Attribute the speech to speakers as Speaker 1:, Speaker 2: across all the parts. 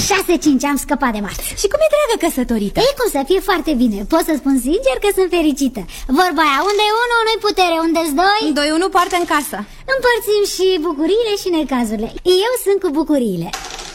Speaker 1: 6-5, am scăpat de Mart.
Speaker 2: Și cum e, dragă, căsătorită?
Speaker 1: Ei, cum să fie, foarte bine. Pot să spun sincer că sunt fericită. Vorba aia, unde-i unul, nu-i putere, unde-s doi,
Speaker 2: 2-1 poartă în casă.
Speaker 1: împărțim și bucuriile și necazurile. Eu sunt cu bucuriile.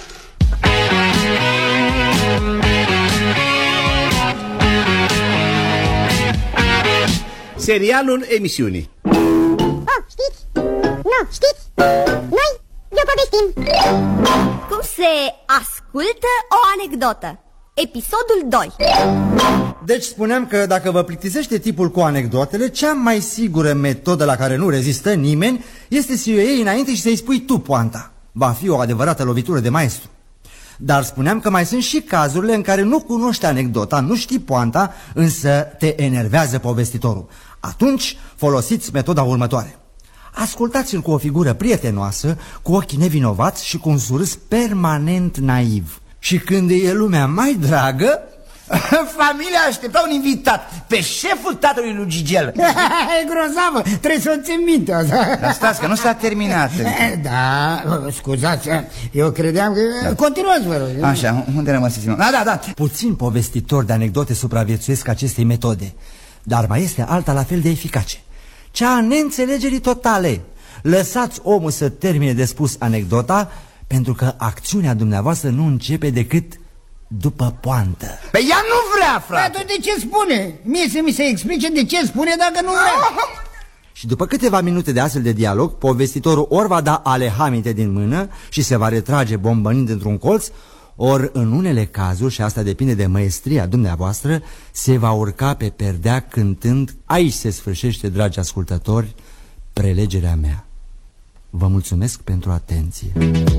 Speaker 3: Serialul emisiunii.
Speaker 1: Știți? Nu, știți? Noi vă povestim.
Speaker 2: Cum se ascultă o anecdotă. Episodul 2.
Speaker 4: Deci spuneam că dacă vă plictisește tipul cu anecdotele, cea mai sigură metodă la care nu rezistă nimeni este să o iei înainte și să-i spui tu poanta. Va fi o adevărată lovitură de maestru. Dar spuneam că mai sunt și cazurile în care nu cunoști anecdota, nu știi poanta, însă te enervează povestitorul. Atunci folosiți metoda următoare. Ascultați-l cu o figură prietenoasă, cu ochii nevinovați și cu un surâs permanent naiv. Și când e lumea mai dragă...
Speaker 5: Familia aștepta un invitat, pe șeful tatălui lui Gigel.
Speaker 6: E grozavă, trebuie să o țin minte.
Speaker 5: Dar stați că nu s-a terminat.
Speaker 6: Da, scuzați, eu credeam că... Continuați, vă rog.
Speaker 5: Așa, unde rămăsesem? Da.
Speaker 4: Puțin povestitori de anecdote supraviețuiesc acestei metode, dar mai este alta la fel de eficace, cea a neînțelegerii totale. Lăsați omul să termine de spus anecdota, pentru că acțiunea dumneavoastră nu începe decât după poantă.
Speaker 5: Păi ea nu vrea, frate.
Speaker 6: Dar de ce spune? Mie să mi se explice de ce spune dacă nu vrea.
Speaker 4: Și după câteva minute de astfel de dialog, povestitorul ori va da alehaminte din mână și se va retrage bombănind într-un colț, ori în unele cazuri, și asta depinde de măestria dumneavoastră, se va urca pe perdea cântând: aici se sfârșește, dragi ascultători, prelegerea mea. Vă mulțumesc pentru atenție.